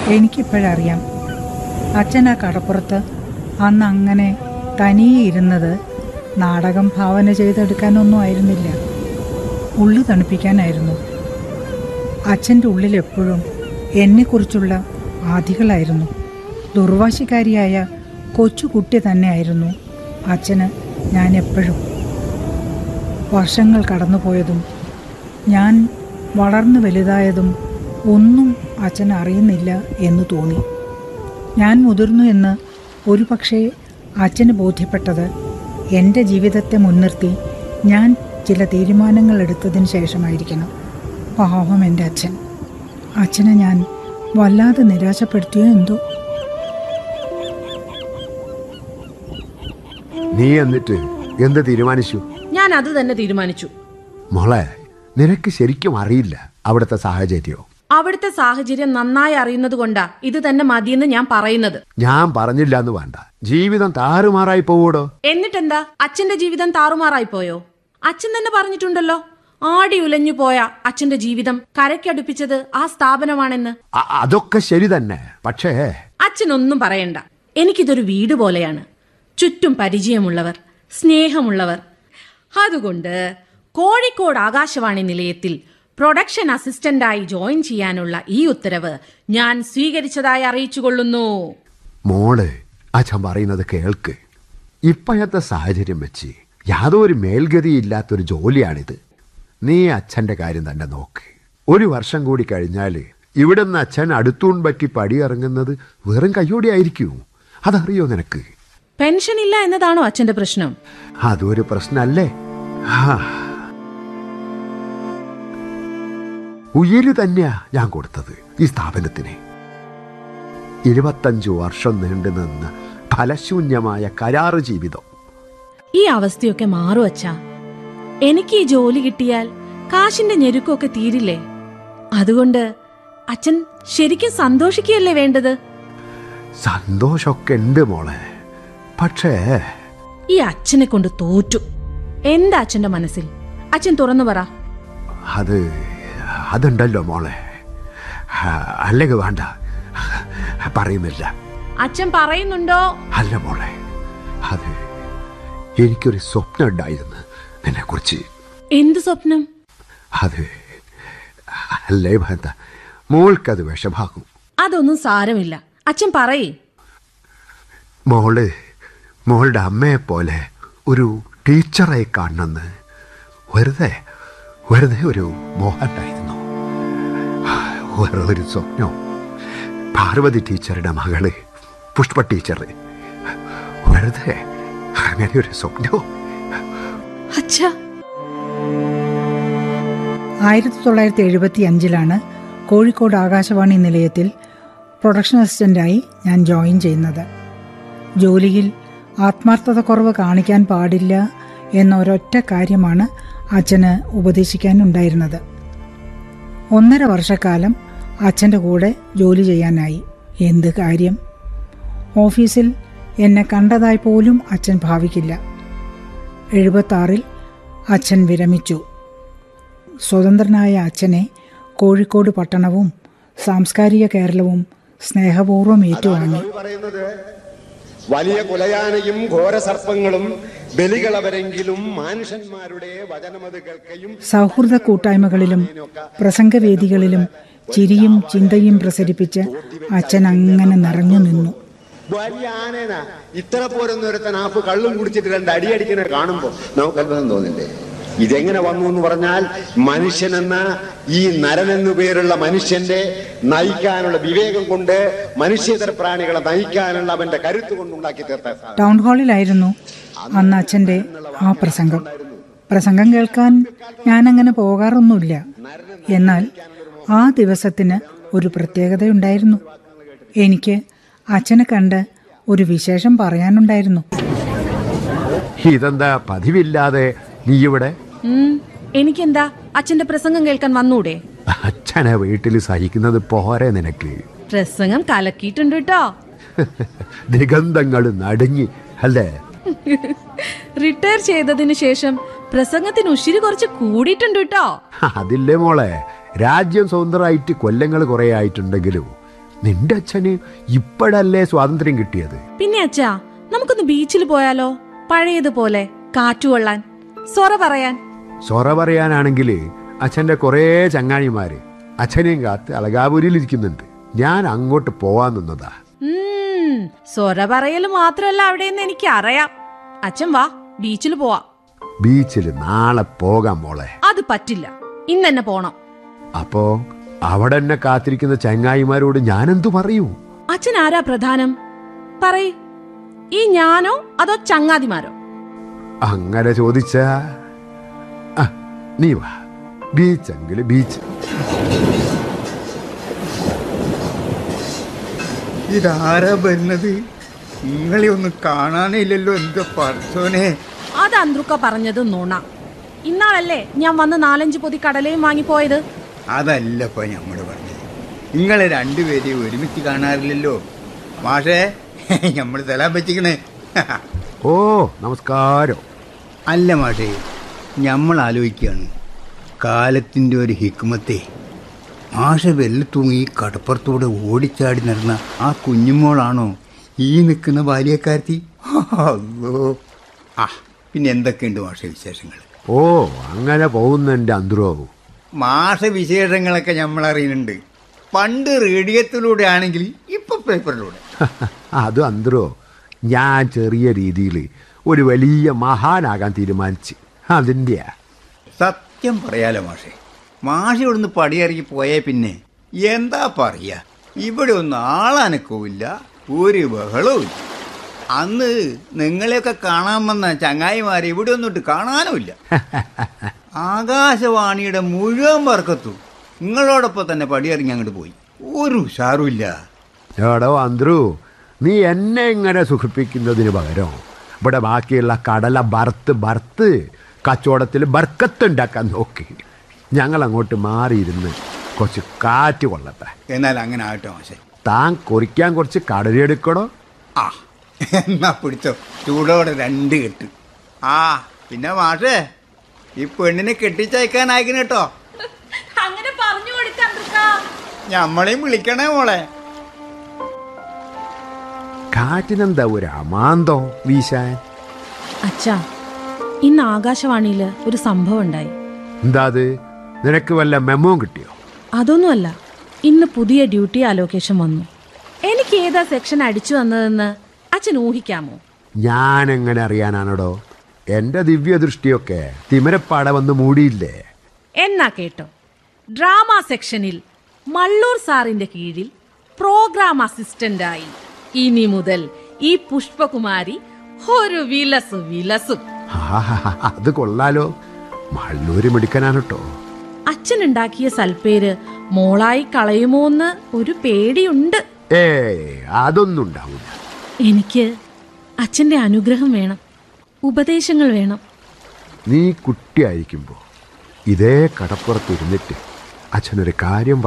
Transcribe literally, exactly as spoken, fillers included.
എനിക്കിപ്പോഴറിയാം, അച്ഛൻ ആ കടപ്പുറത്ത് അന്ന് അങ്ങനെ തനിയെ ഇരുന്നത് നാടകം ഭാവന ചെയ്തെടുക്കാനൊന്നും ആയിരുന്നില്ല, ഉള്ളു തണുപ്പിക്കാനായിരുന്നു. അച്ഛൻ്റെ ഉള്ളിൽ എപ്പോഴും എന്നെക്കുറിച്ചുള്ള ആധികളായിരുന്നു. ദുർവാശിക്കാരിയായ കൊച്ചുകുട്ടി തന്നെയായിരുന്നു അച്ഛന് ഞാൻ എപ്പോഴും. വർഷങ്ങൾ കടന്നുപോയതും ഞാൻ വളർന്നു വലുതായതും ഒന്നും അച്ഛൻ അറിയുന്നില്ല എന്ന് തോന്നി. ഞാൻ മുതിർന്നു എന്ന് ഒരു പക്ഷേ അച്ഛന് ബോധ്യപ്പെട്ടത് എൻ്റെ ജീവിതത്തെ മുൻനിർത്തി ഞാൻ ചില തീരുമാനങ്ങൾ എടുത്തതിന് ശേഷമായിരിക്കണം. പാവം എൻ്റെ അച്ഛൻ. അച്ഛനെ ഞാൻ വല്ലാതെ നിരാശപ്പെടുത്തിയോ എന്തോ. നീ എന്നിട്ട് എന്ത് തീരുമാനിച്ചു? ഞാൻ അത് തന്നെ തീരുമാനിച്ചു. മോളെ, നിനക്ക് ശരിക്കും അറിയില്ല അവിടുത്തെ സാഹചര്യോ? അവിടുത്തെ സാഹചര്യം നന്നായി അറിയുന്നത് കൊണ്ടാ ഇത് തന്നെ മതിയെന്ന് ഞാൻ പറയുന്നത്. ഞാൻ പറഞ്ഞില്ല എന്ന് വേണ്ട, ജീവിതം താറുമാറായി പോവൂടോ. എന്നിട്ടെന്താ, അച്ഛന്റെ ജീവിതം താറുമാറായി പോയോ? അച്ഛൻ തന്നെ പറഞ്ഞിട്ടുണ്ടല്ലോ, ആടി ഉലഞ്ഞു പോയ അച്ഛന്റെ ജീവിതം കരയ്ക്കടുപ്പിച്ചത് ആ സ്ഥാപനമാണെന്ന്. അതൊക്കെ ശരി തന്നെ, പക്ഷേ അച്ഛനൊന്നും പറയണ്ട. എനിക്കിതൊരു വീട് പോലെയാണ്. ചുറ്റും പരിചയമുള്ളവർ, സ്നേഹമുള്ളവർ. അതുകൊണ്ട് കോഴിക്കോട് ആകാശവാണി നിലയത്തിൽ പ്രൊഡക്ഷൻ അസിസ്റ്റന്റായി ജോയിൻ ചെയ്യാനുള്ള ഈ ഉത്തരവ് ഞാൻ സ്വീകരിച്ചതായി അറിയിച്ചുകൊള്ളുന്നു. മോള് അച്ഛൻ പറയുന്നത് കേൾക്ക്. ഇപ്പോഴത്തെ സാഹചര്യം വെച്ച് യാതൊരു മേൽഗതിയില്ലാത്തൊരു ജോലിയാണിത്. നീ അച്ഛൻ്റെ കാര്യം തന്നെ നോക്ക്. ഒരു വർഷം കൂടി കഴിഞ്ഞാൽ ഇവിടുന്ന് അച്ഛൻ അടുത്തൂൺ പറ്റി പടിയിറങ്ങുന്നത് വെറും കയ്യോടെ ആയിരിക്കും. അതറിയോ നിനക്ക്? പെൻഷൻ ഇല്ല എന്നതാണോ അച്ഛന്റെ പ്രശ്നം? അതൊരു പ്രശ്നല്ലേ. ഉയര് തന്നെയാ ഞാൻ കൊടുത്തത് ഈ സ്ഥാപനത്തിന്. ഇരുപത്തഞ്ചു വർഷം നീണ്ടു നിന്ന ഫലശൂന്യമായ കരാറ് ജീവിതം. ഈ അവസ്ഥയൊക്കെ മാറും അച്ഛാ. എനിക്ക് ഈ ജോലി കിട്ടിയാൽ കാശിന്റെ ഞെരുക്കമൊക്കെ തീരില്ലേ? അതുകൊണ്ട് അച്ഛൻ ശരിക്കും സന്തോഷിക്കുകയല്ലേ വേണ്ടത്? സന്തോഷമൊക്കെ ഉണ്ട് മോളെ, പക്ഷേ ഈ അച്ഛനെ കൊണ്ട് തോറ്റു. എന്താ അച്ഛന്റെ മനസ്സിൽ? അച്ഛൻ തുറന്നു പറ. അത് അതുണ്ടല്ലോ മോളെ. അല്ലെങ്കിൽ വേണ്ട, പറയുന്നില്ല. അച്ഛൻ പറയുന്നുണ്ടോ? അല്ല മോളെ, അത് എനിക്കൊരു സ്വപ്നം ഉണ്ടായിരുന്നു നിന്നെ കുറിച്ച്. എന്ത് സ്വപ്നം? അത് അല്ലേ വേണ്ട, മോൾക്കത് വിഷമാകും. അതൊന്നും സാരമില്ല, അച്ഛൻ പറയേ. മോള് മോളുടെ അമ്മയെ പോലെ ഒരു ടീച്ചറായി കാണണമെന്ന് വെറുതെ വെറുതെ ഒരു മോഹമുണ്ടായിരുന്നു. വേറൊരു സ്വപ്നം. പാർവതി ടീച്ചറുടെ മകള് പുഷ്പ ടീച്ചർ. വെറുതെ അങ്ങനെ ഒരു സ്വപ്നം. ആയിരത്തി തൊള്ളായിരത്തി എഴുപത്തി അഞ്ചിലാണ് കോഴിക്കോട് ആകാശവാണി നിലയത്തിൽ പ്രൊഡക്ഷൻ അസിസ്റ്റന്റായി ഞാൻ ജോയിൻ ചെയ്യുന്നത്. ജോലിയിൽ ആത്മാർത്ഥത കുറവ് കാണിക്കാൻ പാടില്ല എന്ന ഒരൊറ്റ കാര്യമാണ് അച്ഛന് ഉപദേശിക്കാനുണ്ടായിരുന്നത്. ഒന്നര വർഷക്കാലം അച്ഛൻ്റെ കൂടെ ജോലി ചെയ്യാനായി. എന്ത് കാര്യം? ഓഫീസിൽ എന്നെ കണ്ടതായി പോലും അച്ഛൻ ഭാവിക്കില്ല. എഴുപത്താറിൽ അച്ഛൻ വിരമിച്ചു. സ്വതന്ത്രനായ അച്ഛനെ കോഴിക്കോട് പട്ടണവും സാംസ്കാരിക കേരളവും സ്നേഹപൂർവ്വം ഏറ്റുവാങ്ങി. വലിയ കുലയാനയും ഘോരസർപ്പങ്ങളും ബലികളവരെങ്കിലും മനുഷ്യന്മാരുടെ വചനമത് കേൾക്കയും. സൗഹൃദ കൂട്ടായ്മകളിലും പ്രസംഗവേദികളിലും ചിരിയും ചിന്തയും പ്രസരിപ്പിച്ച് അച്ഛൻ അങ്ങനെ നിറഞ്ഞു നിന്നു. വലിയ ആനേന ഇത്ര പോരൊന്നൊരുത്തൻ ആപ്പ് കള്ളും കുടിച്ചിട്ട് രണ്ട് അടിയടിക്കുന്നത് കാണുമ്പോ നമുക്ക് അത്ഭുതം തോന്നില്ലേ? ഇതെങ്ങനെ വന്നു എന്ന് പറഞ്ഞാൽ മനുഷ്യനെന്ന ഈ നരനെന്നു പേരുള്ള മനുഷ്യന്റെ നയിക്കാനുള്ള വിവേകം കൊണ്ട് മനുഷ്യേതര പ്രാണികളെ നയിക്കാനുള്ള അവന്റെ കരുത്ത് കൊണ്ടുണ്ടാക്കി തീർത്ത ടൗൺ ഹാളിലായിരുന്നു അന്ന് അച്ഛൻ്റെ ആ പ്രസംഗം. പ്രസംഗം കേൾക്കാൻ ഞാനങ്ങനെ പോകാറൊന്നുമില്ല. എന്നാൽ ആ ദിവസത്തിന് ഒരു പ്രത്യേകതയുണ്ടായിരുന്നു. എനിക്ക് അച്ഛനെ കണ്ട് ഒരു വിശേഷം പറയാനുണ്ടായിരുന്നു. ഇതെന്താ പതിവില്ലാതെ നീ ഇവിടെ? എനിക്കെന്താ, അച്ഛന്റെ പ്രസംഗം കേൾക്കാൻ വന്നൂടെ? അച്ഛനെ വീട്ടിൽ സഹിക്കുന്നത് പോരെ നിനക്ക്? പ്രസംഗം കലക്കിയിട്ടുണ്ട് കേട്ടോ. ദിഗന്ധങ്ങൾ നടുങ്ങി അല്ലേ? റിട്ടയർ ചെയ്തതിനു ശേഷം പ്രസംഗത്തിന് ഉശിരി കുറച്ച് കൂടിയിട്ടുണ്ട് കേട്ടോ. അതില്ലേ മോളെ, രാജ്യം സ്വതന്ത്രമായിട്ട് കൊല്ലങ്ങൾ കുറെ ആയിട്ടുണ്ടെങ്കിലും നിന്റെ അച്ഛന് ഇപ്പോഴല്ലേ സ്വാതന്ത്ര്യം കിട്ടിയത്? പിന്നെ അച്ഛാ, നമുക്കൊന്ന് ബീച്ചിൽ പോയാലോ? പഴയതുപോലെ കാറ്റുകൊള്ളാൻ, സൊറ പറയാൻ. സൊറ പറയാനാണെങ്കിൽ അച്ഛന്റെ കുറേ ചങ്ങാഴിമാര് അച്ഛനെയും കാത്ത് അളകാപുരിയിൽ ഇരിക്കുന്നുണ്ട്. ഞാൻ അങ്ങോട്ട് പോവാൻ നിന്നതാ. ഉം, സൊറ പറയല് മാത്രല്ല അവിടെയെന്ന് എനിക്ക് അറിയാം. അച്ഛൻ വാ, ബീച്ചിൽ പോവാ. ബീച്ചിൽ നാളെ പോകാം മോളെ. അത് പറ്റില്ല, ഇന്ന് തന്നെ പോണം. അപ്പോ അവിടെ എന്നെ കാത്തിരിക്കുന്ന ചങ്ങായിമാരോട് ഞാനെന്തു പറയൂ? അച്ഛൻ ആരാ പ്രധാനം? പറയ്, ഈ ഞാനോ അതോ ചങ്ങാതിമാരോ? അങ്ങനെ ചോദിച്ചാ ആ, നീ വാ, ബീച്ചെങ്കിൽ ബീച്ച്. ഇതാരാ വരുന്നത്? നിങ്ങളെ ഒന്നും കാണാനില്ലല്ലോ. എന്താ പറച്ചോനെ? അത് അന്ത്രുക്ക പറഞ്ഞത് നുണ. ഇന്നാളല്ലേ ഞാൻ വന്ന് നാലഞ്ച് പൊതി കടലയും വാങ്ങിപ്പോയത്. അതല്ലപ്പോ ഞമ്മള് പറഞ്ഞത്. നിങ്ങളെ രണ്ടുപേരെയും ഒരുമിച്ച് കാണാറില്ലല്ലോ. മാഷേ, ഞമ്മള് തലാൻ പറ്റിക്കണേ. ഓ നമസ്കാരം. അല്ല മാഷേ, ഞമ്മൾ ആലോചിക്കുകയാണ് കാലത്തിൻ്റെ ഒരു ഹിക്മത്തെ. മാഷ വെല്ല തൂങ്ങി കടപ്പുറത്തൂടെ ഓടിച്ചാടി നടന്ന ആ കുഞ്ഞുമോളാണോ ഈ നിൽക്കുന്ന ബാല്യക്കാരത്തി? അല്ലോ. ആ പിന്നെ എന്തൊക്കെയുണ്ട് മാഷ വിശേഷങ്ങൾ? ഓ അങ്ങനെ പോകുന്നുണ്ട് അന്ത്രോ. മാഷ വിശേഷങ്ങളൊക്കെ നമ്മൾ അറിയുന്നുണ്ട്. പണ്ട് റേഡിയത്തിലൂടെ ആണെങ്കിൽ ഇപ്പൊ പേപ്പറിലൂടെ. അത് അന്ത്രോ, ഞാൻ ചെറിയ രീതിയിൽ ഒരു വലിയ മഹാനാകാൻ തീരുമാനിച്ച് അതിൻ്റെ. സത്യം പറയാലോ മാഷെ, മാഷ ഇവിടുന്ന് പടിയിറങ്ങി പോയേ പിന്നെ എന്താ പറയാ, ഇവിടെ ഒന്നും ആളനക്കവുമില്ല, ഒരു ബഹളവും ഇല്ല. അന്ന് നിങ്ങളെയൊക്കെ കാണാൻ വന്ന ചങ്ങായിമാരെ ഇവിടെ ഒന്നിട്ട് കാണാനുമില്ല. ആകാശവാണിയുടെ മുഴുവൻ വർക്കത്തും നിങ്ങളോടൊപ്പം തന്നെ പടിയിറങ്ങി അങ്ങോട്ട് പോയി. ഒരു ഉഷാറുമില്ല. എടോ അന്ത്രു, നീ എന്നെ ഇങ്ങനെ സുഖിപ്പിക്കുന്നതിന് പകരം ഇവിടെ ബാക്കിയുള്ള കടല ബർത്ത് ബർത്ത് കച്ചവടത്തിൽ ബർക്കത്തുണ്ടാക്കാൻ നോക്കി. ഞങ്ങൾ അങ്ങോട്ട് മാറിയിരുന്ന് കുറച്ച് കാറ്റ് കൊള്ളട്ടെ. എന്നാൽ അങ്ങനെ ആകട്ടെ മാഷെ. താൻ കുറിക്കാൻ കുറച്ച് കടലെടുക്കണോ? ആ എന്നാ പിടിച്ചോ, ചൂടോടെ രണ്ട് കെട്ട്. ആ പിന്നെ മാഷേ, ഈ പെണ്ണിനെ കെട്ടിച്ചയക്കാനായിക്കണ കേട്ടോ. അങ്ങനെ പറഞ്ഞു കൊടുക്കാം. ഞമ്മളെയും വിളിക്കണേ മോളെ. കാറ്റിനെന്താ ഒരു അമാന്തോ വീശാൻ? അച്ഛാ, ഇന്ന് ആകാശവാണിയില് ഒരു സംഭവം ഉണ്ടായി. എന്താ അത്? നിനക്ക് വല്ല മെമ്മോ കിട്ടിയോ? അതൊന്നുമല്ല, ഇന്ന് പുതിയ ഡ്യൂട്ടി അലോക്കേഷൻ വന്നു. എനിക്ക് ഏതാ സെക്ഷൻ അടിച്ചു വന്നതെന്ന് അച്ഛൻ ഊഹിക്കാമോ? ഞാൻ എങ്ങനെ അറിയാനാണോ? എന്റെ ദിവ്യദൃഷ്ടിയൊക്കെ തിമരപ്പാട വന്ന് മൂടിയില്ലേ? എന്നാ കേട്ടോ, ഡ്രാമ സെക്ഷനിൽ മള്ളൂർ സാറിന്റെ കീഴിൽ പ്രോഗ്രാം അസിസ്റ്റന്റായി ഇനി മുതൽ ഈ പുഷ്പകുമാരി ഒരു വിലസു വിലസും. അത് കൊള്ളാലോ, മള്ളൂര് മിടുക്കനാണ് കേട്ടോ. അച്ഛനുണ്ടാക്കിയ സൽപ്പേര് മോളായി കളയുമോന്ന് ഒരു പേടിയുണ്ട്. ഏ അതൊന്നും ഉണ്ടാവില്ല. എനിക്ക് അച്ഛന്റെ അനുഗ്രഹം വേണം, ഉപദേശങ്ങൾ വേണം. നീ കുട്ടിയായിരിക്കുമ്പോ ഇതേ കടപ്പുറത്തിരുന്നിട്ട് അച്ഛനൊരു കാര്യം